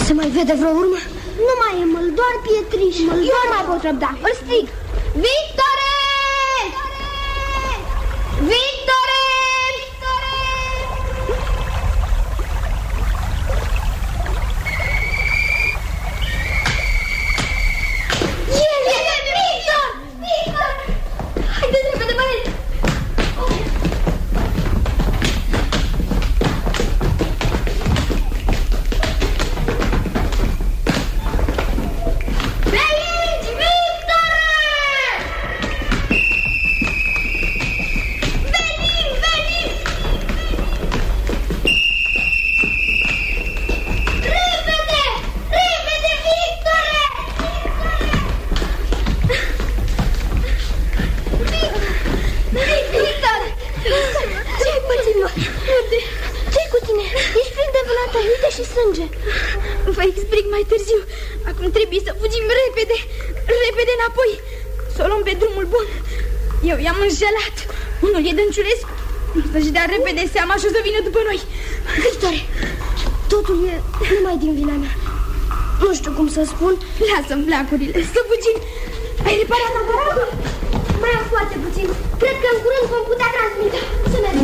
Se mai vede vreo urmă? Nu mai e măl, doar pietriși. Eu nu mai pot răbda. Îl strig. Victore! Victore! Vă explic mai târziu. Acum trebuie să fugim repede. Repede înapoi. Să o luăm pe drumul bun. Eu i-am înșelat. Unul e Dănciulescu. Să-și dea repede seama și o să vină după noi. Victorie, totul e numai din vina mea. Nu știu cum să spun. Lasă-mi flacurile, să fugim. Ai reparat aparatul? Mai am foarte puțin. Cred că în curând vom putea transmite. Să mergem.